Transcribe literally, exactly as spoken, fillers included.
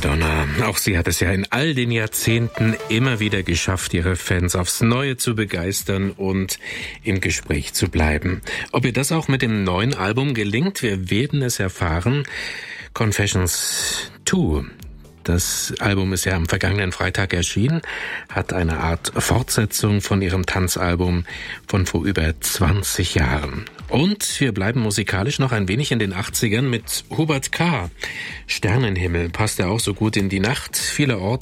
Madonna. Auch sie hat es ja in all den Jahrzehnten immer wieder geschafft, ihre Fans aufs Neue zu begeistern und im Gespräch zu bleiben. Ob ihr das auch mit dem neuen Album gelingt, wir werden es erfahren. Confessions zwei. Das Album ist ja am vergangenen Freitag erschienen, hat eine Art Fortsetzung von ihrem Tanzalbum von vor über zwanzig Jahren. Und wir bleiben musikalisch noch ein wenig in den achtzigern mit Hubert K. Sternenhimmel passt ja auch so gut in die Nacht. Vielerorts